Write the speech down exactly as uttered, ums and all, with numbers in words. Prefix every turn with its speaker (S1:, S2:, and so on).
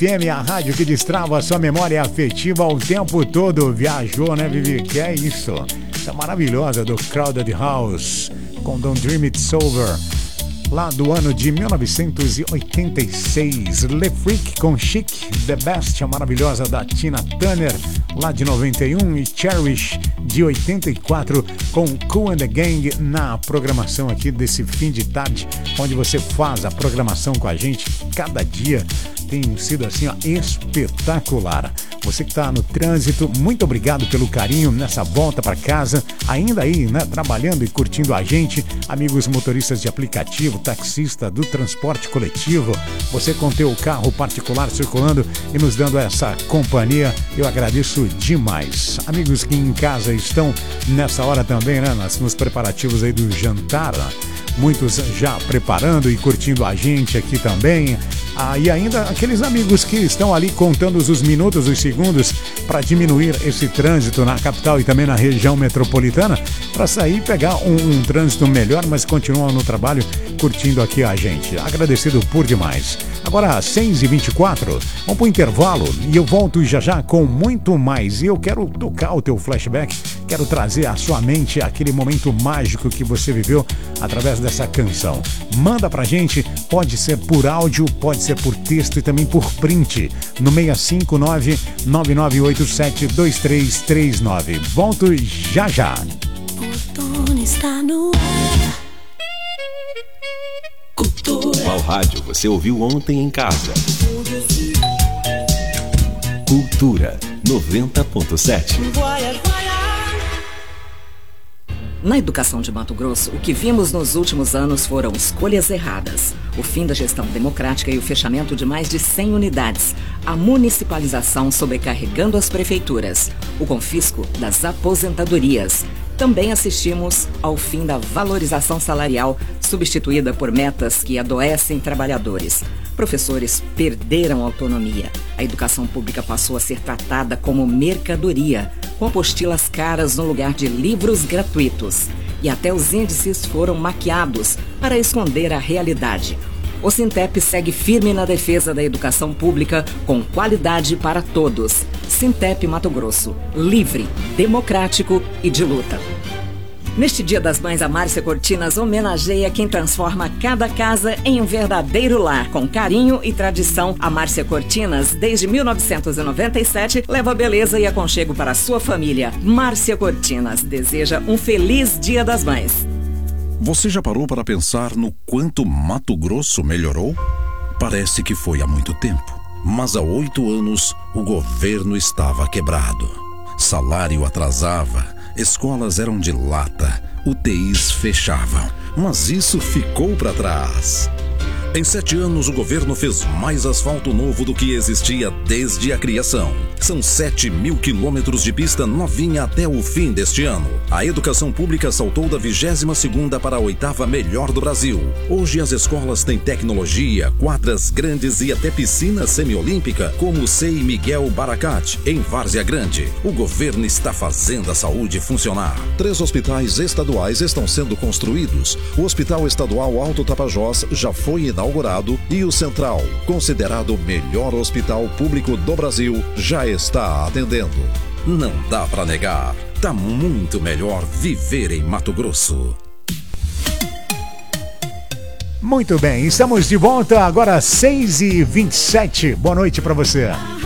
S1: F M, a rádio que destrava a sua memória afetiva o tempo todo. Viajou, né, Vivi? Que é isso? Essa maravilhosa do Crowded House com Don't Dream It's Over, lá do ano de mil novecentos e oitenta e seis. Le Freak com Chic, The Best, a maravilhosa da Tina Turner, lá de noventa e um, e Cherish, de oitenta e quatro, com Kool and the Gang, na programação aqui desse fim de tarde, onde você faz a programação com a gente. Cada dia tem sido assim, ó, espetacular. Você que está no trânsito, muito obrigado pelo carinho nessa volta para casa, ainda aí, né, trabalhando e curtindo a gente. Amigos motoristas de aplicativo, taxista do transporte coletivo, você com teu carro particular circulando e nos dando essa companhia, eu agradeço demais. Amigos que em casa estão nessa hora também, né, nos preparativos aí do jantar, muitos já preparando e curtindo a gente aqui também. Ah, e ainda aqueles amigos que estão ali contando os minutos, os segundos para diminuir esse trânsito na capital e também na região metropolitana, para sair e pegar um, um trânsito melhor, mas continuam no trabalho curtindo aqui a gente. Agradecido por demais. Agora, seis e vinte e quatro, vamos para o intervalo e eu volto já já com muito mais. E eu quero tocar o teu flashback, quero trazer à sua mente aquele momento mágico que você viveu através dessa canção. Manda pra gente, pode ser por áudio, pode ser por texto e também por print, no seis cinco nove, nove nove oito sete, dois três três nove. Volto já já.
S2: Outono está no ar. Cultura.
S3: Qual rádio você ouviu ontem em casa? Cultura noventa ponto sete.
S4: Na educação de Mato Grosso, o que vimos nos últimos anos foram escolhas erradas. O fim da gestão democrática e o fechamento de mais de cem unidades. A municipalização sobrecarregando as prefeituras. O confisco das aposentadorias. Também assistimos ao fim da valorização salarial, substituída por metas que adoecem trabalhadores. Professores perderam autonomia. A educação pública passou a ser tratada como mercadoria, com apostilas caras no lugar de livros gratuitos. E até os índices foram maquiados para esconder a realidade. O Sintep segue firme na defesa da educação pública com qualidade para todos. Sintep Mato Grosso, livre, democrático e de luta. Neste Dia das Mães, a Márcia Cortinas homenageia quem transforma cada casa em um verdadeiro lar. Com carinho e tradição, a Márcia Cortinas, desde mil novecentos e noventa e sete, leva beleza e aconchego para a sua família. Márcia Cortinas deseja um feliz Dia das Mães.
S5: Você já parou para pensar no quanto Mato Grosso melhorou? Parece que foi há muito tempo, mas há oito anos o governo estava quebrado. Salário atrasava, escolas eram de lata, U T Is fechavam, mas isso ficou para trás. Em sete anos, o governo fez mais asfalto novo do que existia desde a criação. São sete mil quilômetros de pista novinha até o fim deste ano. A educação pública saltou da vigésima segunda para a oitava melhor do Brasil. Hoje as escolas têm tecnologia, quadras grandes e até piscina semiolímpica, como o C E I Miguel Baracat, em Várzea Grande. O governo está fazendo a saúde funcionar. Três hospitais estaduais estão sendo construídos. O Hospital Estadual Alto Tapajós já foi inaugurado. inaugurado e o Central, considerado o melhor hospital público do Brasil, já está atendendo. Não dá para negar, tá muito melhor viver em Mato Grosso.
S1: Muito bem, estamos de volta agora às seis e vinte e sete. Boa noite para você.